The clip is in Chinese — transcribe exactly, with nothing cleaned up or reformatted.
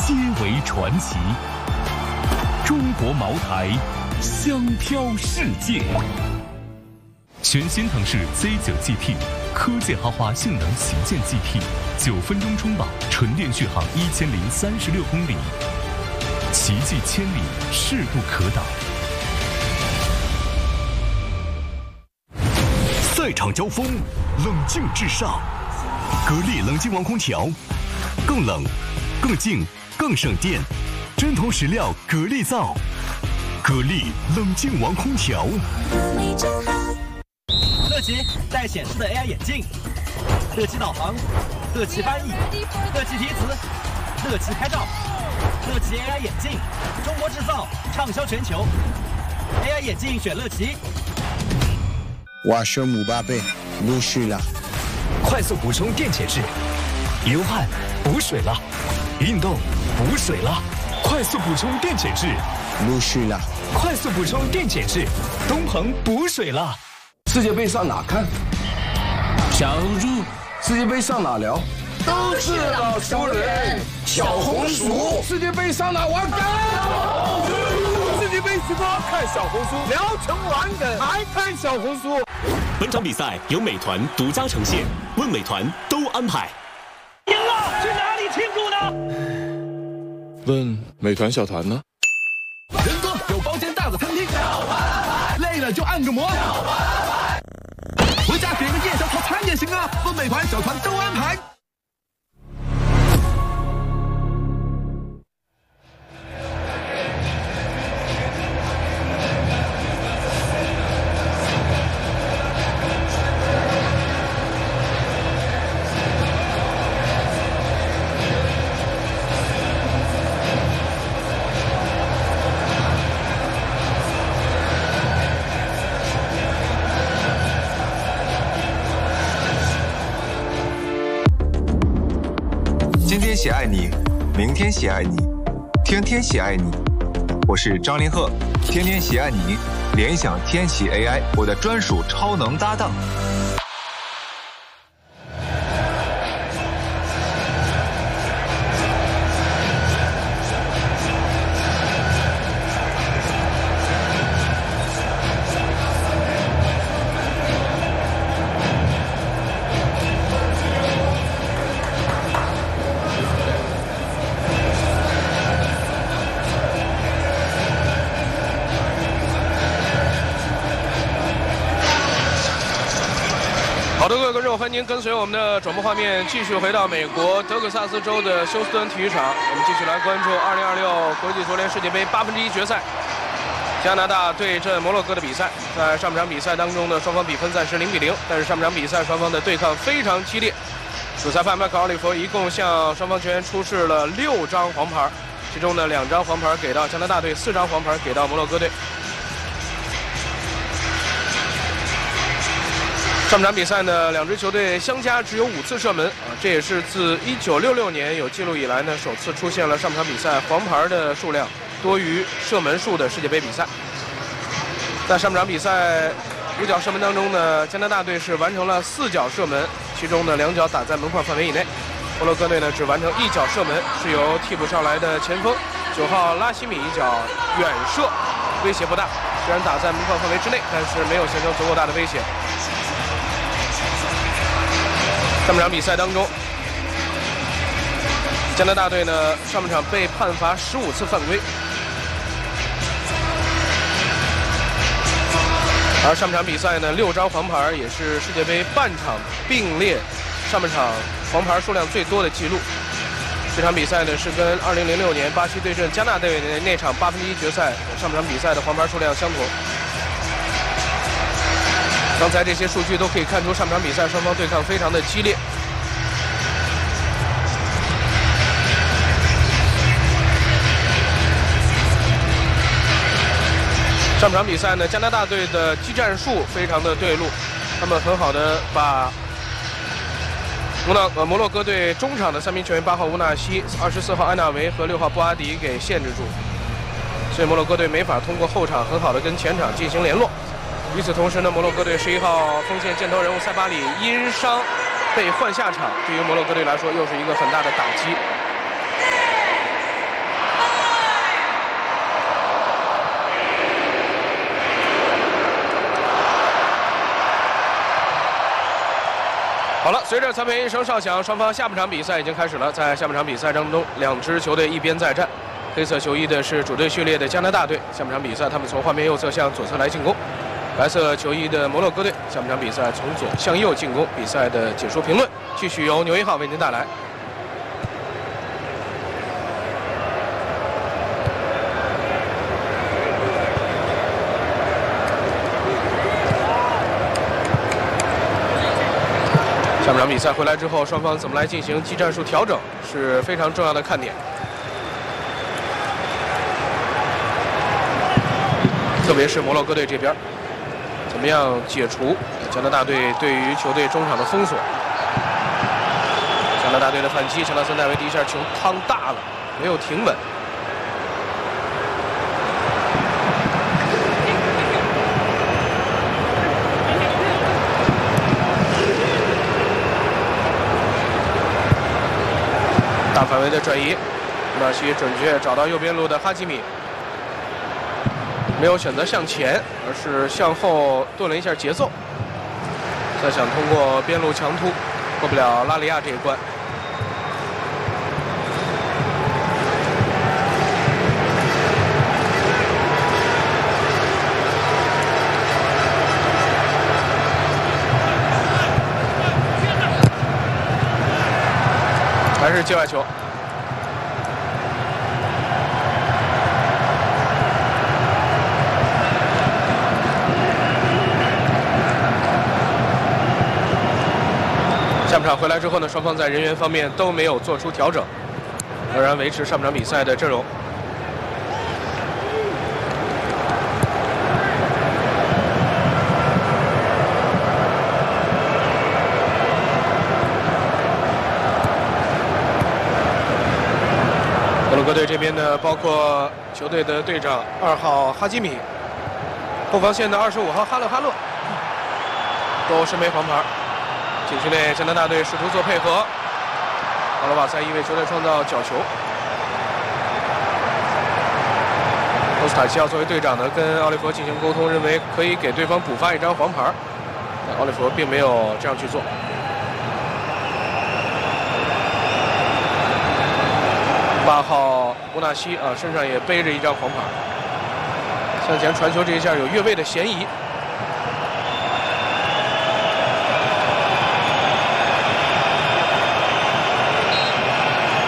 皆为传奇。中国茅台，香飘世界。全新腾势 Z 九 G T， 科技豪华性能旗舰 G T， 九分钟充饱，纯电续航一千零三十六公里，奇迹千里，势不可挡。赛场交锋，冷静至上。格力冷静王空调，更冷、更静、更省电，真铜实料格力造。格力冷静王空调。 乐奇带显示的 A I 眼镜，乐奇导航，乐奇翻译，乐奇提词，乐奇拍照，乐奇 A I 眼镜，中国制造，畅销全球。A I 眼镜选乐奇。 我是姆巴佩，不是了。 快速补充电解质，流汗补水了，运动补水了，快速补充电解质， 不是了。 快速补充电解质，东鹏补水了。 世界杯上哪看？ 小猪。 世界杯上哪聊？ 都是老熟人。 小红书。世界杯上哪玩梗？世界杯直播看小红书，聊成玩梗还看小红书。 本场比赛由美团独家呈现，问美团都安排。 赢了，去哪里庆祝呢？ 问美团小团呢？ 人多有包间大的餐厅，累了就按个摩。回家点个夜宵套餐也行啊，问美团小团都安排。 今天喜爱你，明天喜爱你，天天喜爱你。我是张凌赫，天天喜爱你，联想天喜 A I， 我的专属超能搭档。 好的，各位观众，欢迎您跟随我们的转播画面，继续回到美国德克萨斯州的休斯敦体育场。我们继续来关注二零二六国际足联世界杯八分之一决赛，加拿大对阵摩洛哥的比赛。在上半场比赛当中呢，双方比分暂时零比零，但是上半场比赛双方的对抗非常激烈。主裁判麦克奥利弗一共向双方球员出示了六张黄牌，其中呢两张黄牌给到加拿大队，四张黄牌给到摩洛哥队。上半场比赛呢，两支球队相加只有五次射门啊，这也是自一九六六年有记录以来呢，首次出现了上半场比赛黄牌的数量多于射门数的世界杯比赛。在上半场比赛五脚射门当中呢，加拿大队是完成了四脚射门，其中呢两脚打在门框范围以内。摩洛哥队呢只完成一脚射门，是由替补上来的前锋九号拉希米一脚远射，威胁不大，虽然打在门框范围之内，但是没有形成足够大的威胁。上半场比赛当中，加拿大队呢上半场被判罚十五次犯规，而上半场比赛呢六张黄牌也是世界杯半场并列上半场黄牌数量最多的记录。这场比赛呢是跟二零零六年巴西对阵加纳队的那场八分之一决赛上半场比赛的黄牌数量相同。刚才这些数据都可以看出，上半场比赛双方对抗非常的激烈。上半场比赛呢，加拿大队的技战术非常的对路，他们很好的把摩纳呃摩洛哥队中场的三名球员八号乌纳西、二十四号安纳维和六号布阿迪给限制住，所以摩洛哥队没法通过后场很好的跟前场进行联络。与此同时呢，摩洛哥队十一号锋线箭头人物塞巴里因伤被换下场，对于摩洛哥队来说又是一个很大的打击。 随着裁判员一声哨响，双方下半场比赛已经开始了。在下半场比赛当中，两支球队一边再战。黑色球衣的是主队序列的加拿大队。下半场比赛，他们从画面右侧向左侧来进攻。白色球衣的摩洛哥队。下半场比赛从左向右进攻。比赛的解说评论继续由牛一号为您带来。下半场比赛回来之后，双方怎么来进行技战术调整是非常重要的看点。特别是摩洛哥队这边，怎么样解除加拿大队对于球队中场的封锁？加拿大队的反击，乔纳森·戴维第一下球趟大了，没有停稳。大范围的转移，穆纳西准确找到右边路的哈基米，没有选择向前，而是向后顿了一下节奏，再想通过边路强突，过不了拉里亚这一关。还是界外球。下半场回来之后呢，双方在人员方面都没有做出调整，仍然维持上半场比赛的阵容。摩洛哥队这边呢，包括球队的队长二号哈基米，后防线的二十五号哈勒哈勒，都身背黄牌。禁区内，加拿大队试图做配合，奥罗瓦塞意为球队创造角球。欧斯塔西奥作为队长呢，跟奥利弗进行沟通，认为可以给对方补发一张黄牌，但奥利弗并没有这样去做。八号乌纳西啊，身上也背着一张黄牌，向前传球这一下有越位的嫌疑。